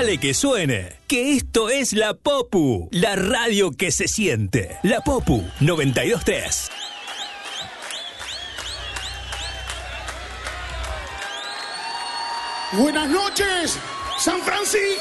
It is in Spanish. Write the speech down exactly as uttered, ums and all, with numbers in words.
Dale que suene, que esto es La Popu, la radio que se siente. La Popu noventa y dos punto tres. Buenas noches, San Francisco.